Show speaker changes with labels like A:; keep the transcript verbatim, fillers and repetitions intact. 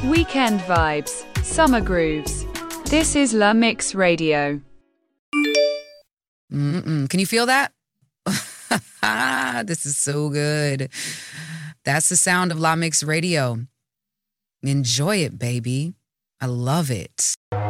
A: Weekend vibes, summer grooves. This is La Mix Radio.
B: Mm-mm. Can you feel that? This is so good. That's the sound of La Mix Radio. Enjoy it, baby. I love it.